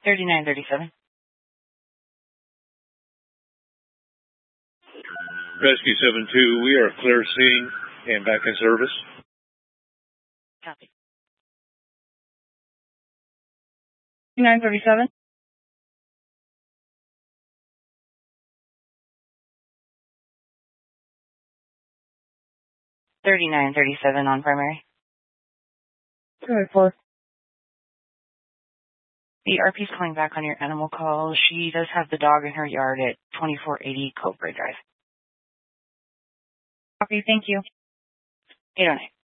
3937. Rescue 7-2, we are clear scene and back in service. Copy. 3937. On primary. 284. The RP's calling back on your animal call. She does have the dog in her yard at 2480 Cobra Drive. Copy, thank you. 809.